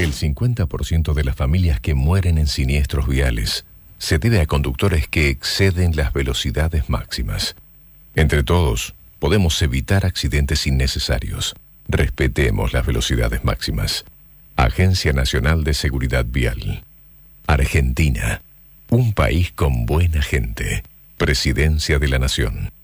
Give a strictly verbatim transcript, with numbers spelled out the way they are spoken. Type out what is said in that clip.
El cincuenta por ciento de las familias que mueren en siniestros viales se debe a conductores que exceden las velocidades máximas. Entre todos, podemos evitar accidentes innecesarios. Respetemos las velocidades máximas. Agencia Nacional de Seguridad Vial. Argentina, un país con buena gente. Presidencia de la Nación.